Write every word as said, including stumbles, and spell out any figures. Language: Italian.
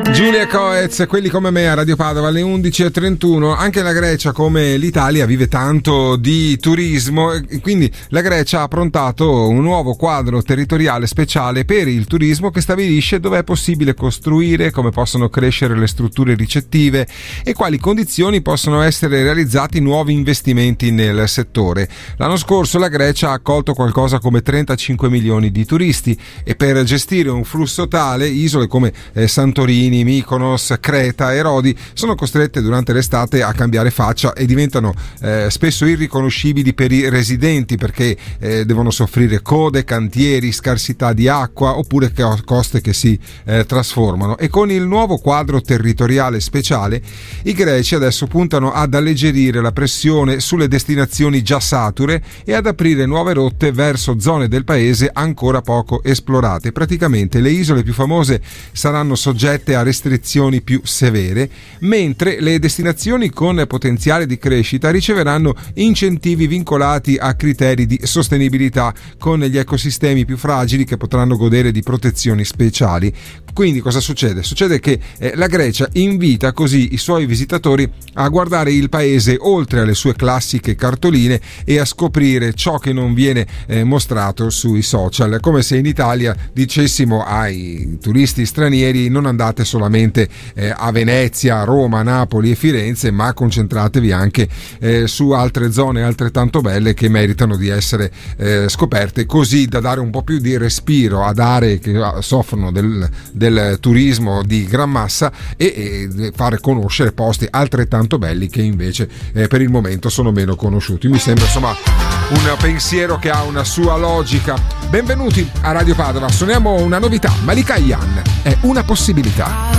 Giulia Coez, quelli come me a Radio Padova alle undici e trentuno. Anche la Grecia, come l'Italia, vive tanto di turismo e quindi la Grecia ha approntato un nuovo quadro territoriale speciale per il turismo che stabilisce dove è possibile costruire, come possono crescere le strutture ricettive e quali condizioni possono essere realizzati nuovi investimenti nel settore. L'anno scorso la Grecia ha accolto qualcosa come trentacinque milioni di turisti e per gestire un flusso tale isole come eh, Santorini, Mykonos, Creta e Rodi sono costrette durante l'estate a cambiare faccia e diventano eh, spesso irriconoscibili per i residenti perché eh, devono soffrire code, cantieri, scarsità di acqua oppure coste che si eh, trasformano. E con il nuovo quadro territoriale speciale i greci adesso puntano ad alleggerire la pressione sulle destinazioni già sature e ad aprire nuove rotte verso zone del paese ancora poco esplorate. Praticamente le isole più famose saranno soggette a restrizioni più severe, mentre le destinazioni con potenziale di crescita riceveranno incentivi vincolati a criteri di sostenibilità, con gli ecosistemi più fragili che potranno godere di protezioni speciali. Quindi cosa succede? Succede che eh, la Grecia invita così i suoi visitatori a guardare il paese oltre alle sue classiche cartoline e a scoprire ciò che non viene eh, mostrato sui social, come se in Italia dicessimo ai turisti stranieri: non andate solamente eh, a Venezia, Roma, Napoli e Firenze, ma concentratevi anche eh, su altre zone altrettanto belle che meritano di essere eh, scoperte, così da dare un po' più di respiro ad aree che soffrono del, del turismo di gran massa e, e fare conoscere posti altrettanto belli che invece eh, per il momento sono meno conosciuti. Mi sembra insomma un pensiero che ha una sua logica. Benvenuti a Radio Padova, suoniamo una novità, Malika Ayane, è una possibilità.